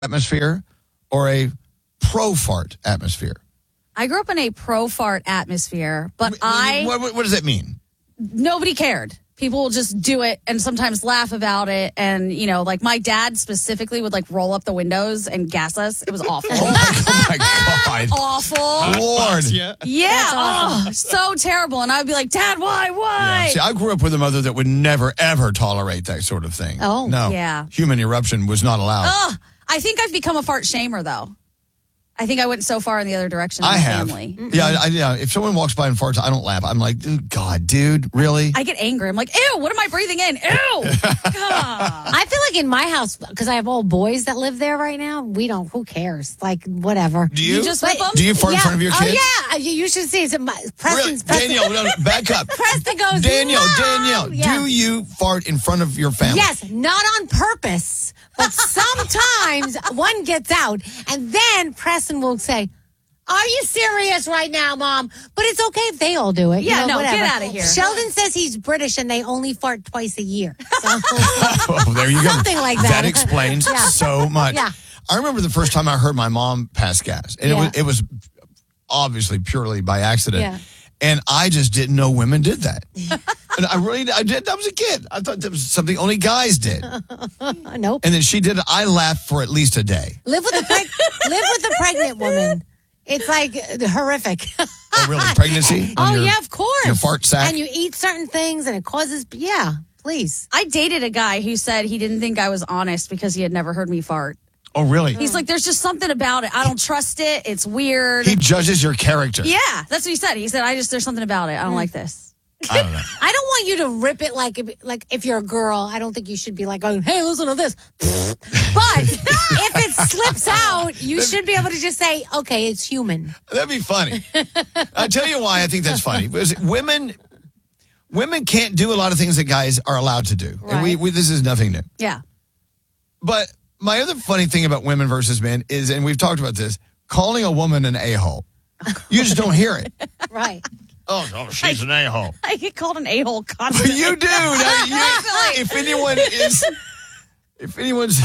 atmosphere or a pro-fart atmosphere? I grew up in a pro-fart atmosphere, but What does that mean? Nobody cared. People will just do it and sometimes laugh about it. And, like my dad specifically would roll up the windows and gas us. It was awful. Oh, my God. Awful. Lord. Yeah. So terrible. And I'd be like, Dad, why? Yeah. See, I grew up with a mother that would never, ever tolerate that sort of thing. Oh, no. yeah. Human eruption was not allowed. I think I've become a fart shamer, though. I think I went so far in the other direction. I have. Family. Yeah, if someone walks by and farts, I don't laugh. I'm like, God, dude, really? I get angry. I'm like, ew, what am I breathing in? Ew. I feel like in my house, because I have all boys that live there right now, who cares? Whatever. Do you? just whip them? Do you fart in front of your kids? Oh, yeah. You should see. Preston's Danielle, no, back up. Preston goes, Danielle, Yeah. do you fart in front of your family? Yes, not on purpose, but sometimes one gets out, and then Preston will say, "Are you serious right now, Mom?" But it's okay if they all do it. Yeah, whatever. get out of here. Sheldon says he's British and they only fart twice a year. So, Oh, there you go. Something like that. That explains Yeah. so much. Yeah. I remember the first time I heard my mom pass gas, and it was obviously purely by accident. Yeah. And I just didn't know women did that. And I did. I was a kid. I thought that was something only guys did. Nope. And then she did it. I laughed for at least a day. Live with a pregnant woman. It's horrific. Oh, really? Pregnancy? Oh, yeah, of course. Your fart sack? And you eat certain things and it causes, please. I dated a guy who said he didn't think I was honest because he had never heard me fart. Oh, really? He's like, there's just something about it. I don't trust it. It's weird. He judges your character. Yeah, that's what he said. He said, there's something about it. I don't like this. I don't know. I don't want you to rip it like if you're a girl. I don't think you should be going, hey, listen to this. But if it slips out, you should be able to just say, okay, it's human. That'd be funny. I'll tell you why I think that's funny. Because women can't do a lot of things that guys are allowed to do. Right. And this is nothing new. Yeah. But my other funny thing about women versus men is, and we've talked about this, calling a woman an a-hole. You just don't hear it. Right. Oh, no, she's an a-hole. I get called an a-hole constantly. You do. If anyone's,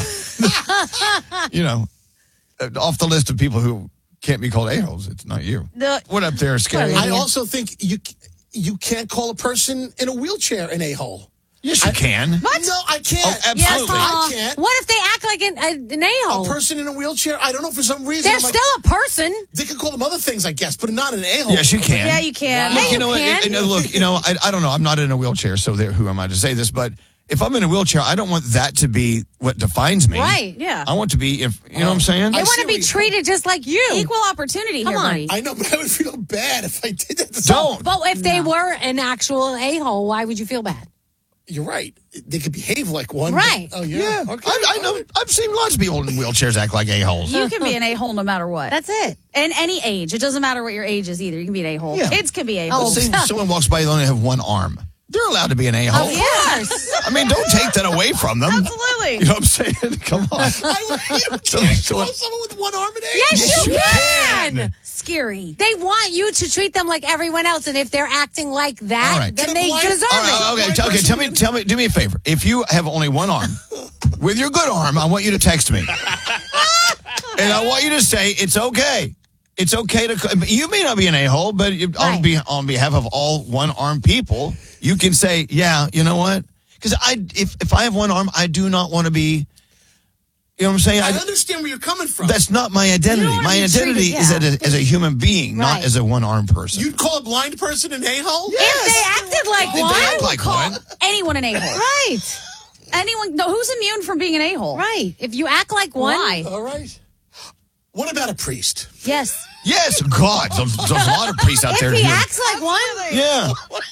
off the list of people who can't be called a-holes, it's not you. What up there, Scary? I also think you can't call a person in a wheelchair an a-hole. Yes, you can. What? No, I can't. Oh, absolutely. I can't. What if they act like an a-hole? A person in a wheelchair, I don't know, for some reason. They're still a person. They can call them other things, I guess, but not an a-hole. Yes, you can. Yeah, you can. Look, Yeah, you know you what? can. Look, I don't know. I'm not in a wheelchair, so who am I to say this? But if I'm in a wheelchair, I don't want that to be what defines me. Right. Yeah. I want to be, you know what I'm saying? They want to be treated just like you. Equal opportunity Come here, on. buddy. I know, but I would feel bad if I did that to Don't. someone. But if they were an actual a-hole, why would you feel bad? You're right. They could behave like one. Right. But, oh, yeah. Yeah. Okay. I know. I've seen lots of people in wheelchairs act like a-holes. You can be an a-hole no matter what. That's it. And any age. It doesn't matter what your age is either. You can be an a-hole. Yeah. Kids can be Let's a-holes. say someone walks by, they only have one arm. They're allowed to be an a-hole. Of course. I mean, don't take that away from them. Absolutely. You know what I'm saying? Come on. You can't call someone with one arm an a-hole. Yes, you can. Scary. They want you to treat them like everyone else, and if they're acting like that, All right. then they deserve All it. right, okay. Tell me. Do me a favor. If you have only one arm, with your good arm, I want you to text me, and I want you to say it's okay. It's okay to. You may not be an a-hole, but on behalf of all one-armed people, you can say, yeah. You know what? Because if I have one arm, I do not want to be. You know what I'm saying? I understand where you're coming from. That's not my identity. My identity is as a human being, not Right. as a one-armed person. You'd call a blind person an a-hole? If they acted like If one, they act like one. Anyone an a-hole. right, Anyone. No, who's immune from being an a-hole? right. If you act like one, Why? All right. What about a priest? Yes. Yes, God, there's a lot of priests out if there. he who- acts like one, Yeah.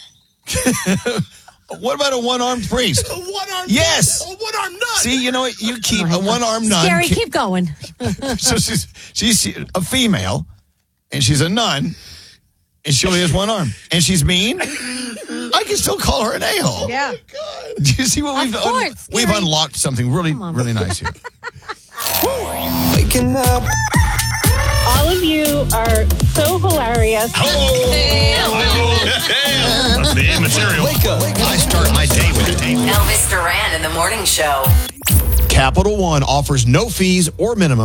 What about a one-armed priest? A one-armed Yes. A one-armed nut. See, you know what? You keep a one-armed nun. Gary, keep going. So she's a female, and she's a nun, and she only has one arm, and she's mean. I can still call her an a-hole. Yeah. Do you see what Of course, we've Gary. unlocked something really nice here. Waking up. All of you are so hilarious. That's the material. Wake up. I start my day with Dave. Elvis Duran in the morning show. Capital One offers no fees or minimum